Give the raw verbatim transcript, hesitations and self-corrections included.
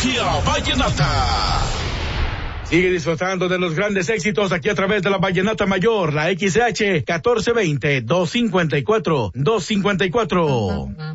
Tecnología Vallenata. Sigue disfrutando de los grandes éxitos aquí a través de la Vallenata Mayor, la X H catorce veinte, doscientos cincuenta y cuatro, doscientos cincuenta y cuatro.